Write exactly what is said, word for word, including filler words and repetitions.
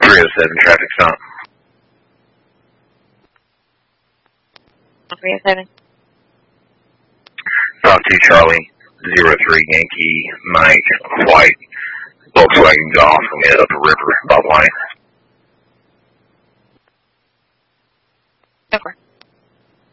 three oh seven traffic stop. three oh seven. five two Charlie, zero three Yankee, Mike, White, Volkswagen Golf, on the upper river,